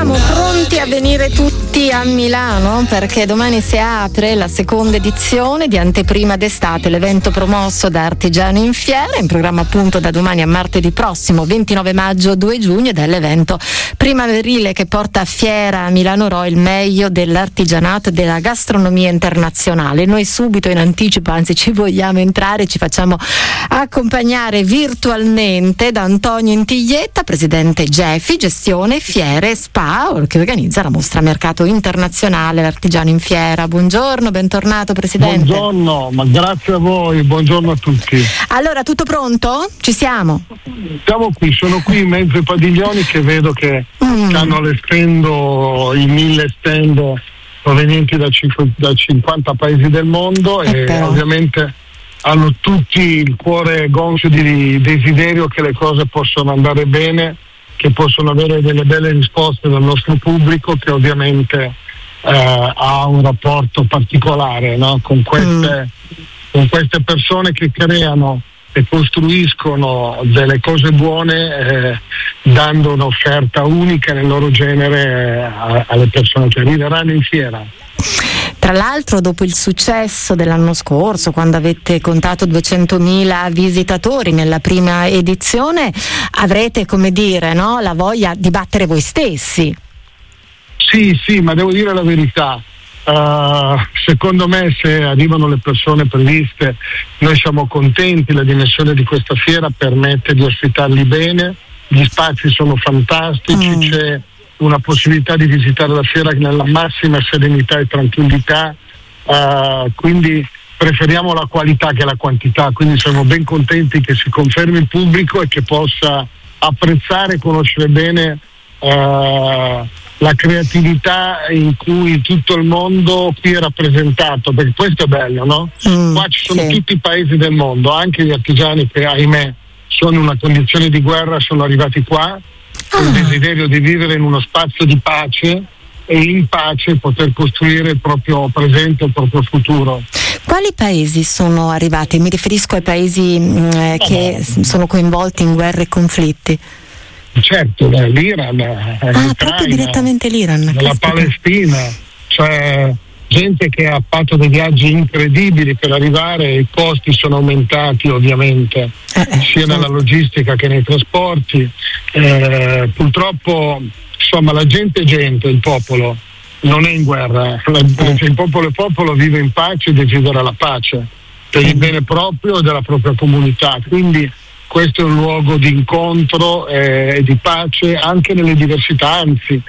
Siamo pronti a venire tutti a Milano perché domani si apre la seconda edizione di Anteprima d'Estate, l'evento promosso da Artigiani in Fiera, in programma appunto da domani a martedì prossimo 29 maggio 2 giugno, ed è l'evento primaverile che porta a Fiera a Milano Ro il meglio dell'artigianato e della gastronomia internazionale. Noi subito in anticipo, anzi ci vogliamo entrare, ci facciamo accompagnare virtualmente da Antonio Intiglietta, presidente GEFI, gestione fiere e spa, che organizza la mostra mercato internazionale L'Artigiano in Fiera. Buongiorno, bentornato presidente. Buongiorno, ma grazie a voi, buongiorno a tutti. Allora, tutto pronto? Ci siamo? Siamo qui, sono qui in mezzo ai padiglioni che vedo che stanno allestendo i 1000 stand provenienti da 50 paesi del mondo e ovviamente hanno tutti il cuore gonfio di desiderio che le cose possano andare bene, che possono avere delle belle risposte dal nostro pubblico, che ovviamente ha un rapporto particolare, no? con queste persone che creano e costruiscono delle cose buone, dando un'offerta unica nel loro genere alle persone che arriveranno in fiera. Tra l'altro, dopo il successo dell'anno scorso, quando avete contato 200.000 visitatori nella prima edizione, avrete, come dire, no, la voglia di battere voi stessi. Sì, ma devo dire la verità. Secondo me, se arrivano le persone previste, noi siamo contenti. La dimensione di questa fiera permette di ospitarli bene, gli spazi sono fantastici, c'è una possibilità di visitare la fiera nella massima serenità e tranquillità, quindi preferiamo la qualità che la quantità, quindi siamo ben contenti che si confermi il pubblico e che possa apprezzare e conoscere bene la creatività in cui tutto il mondo qui è rappresentato, perché questo è bello, no? Qua ci sono tutti i paesi del mondo, anche gli artigiani che, ahimè, sono in una condizione di guerra, sono arrivati qua con il desiderio di vivere in uno spazio di pace e in pace poter costruire il proprio presente e il proprio futuro. Quali paesi sono arrivati? Mi riferisco ai paesi che sono coinvolti in guerre e conflitti. Certo, l'Iran, l'Ucraina, proprio direttamente l'Iran, la Palestina, cioè gente che ha fatto dei viaggi incredibili per arrivare, i costi sono aumentati ovviamente, sia nella logistica che nei trasporti. Purtroppo, insomma, la gente è gente, il popolo non è in guerra, il popolo vive in pace e desidera la pace per il bene proprio e della propria comunità, quindi questo è un luogo di incontro e di pace anche nelle diversità, anzi